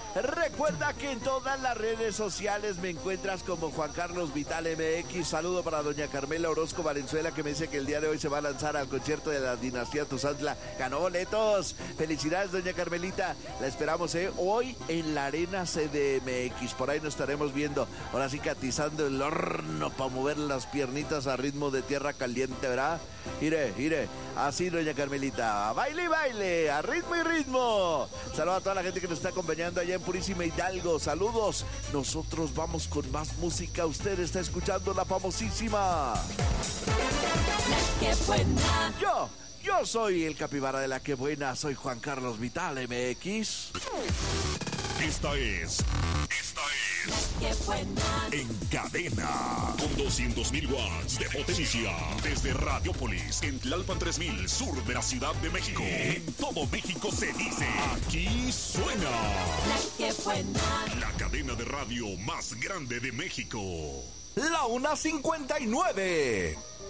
Recuerda que en todas las redes sociales me encuentras como Juan Carlos Vital MX. Saludo para doña Carmela Orozco Valenzuela, que me dice que el día de hoy se va a lanzar al concierto de la dinastía Tuzantla. Ganó boletos. Felicidades, doña Carmelita. La esperamos hoy en la Arena CDMX. Por ahí nos estaremos viendo. Ahora sí que atizando el horno para mover las piernitas a ritmo de tierra caliente, ¿verdad? Ire. Así, doña Carmelita. Baile y baile, a ritmo y ritmo. Saludos a toda la gente que nos está acompañando allá en Purísima Hidalgo. Saludos. Nosotros vamos con más música. Usted está escuchando la famosísima La que buena. Yo soy el capibara de La que buena. Soy Juan Carlos Vital MX. Esta es ¡Qué buena! En Cadena, con 200.000 watts de potencia, desde Radiopolis, en Tlalpan 3000, sur de la Ciudad de México. En todo México se dice, aquí suena La que buena. la cadena de radio más grande de México. La 1:59.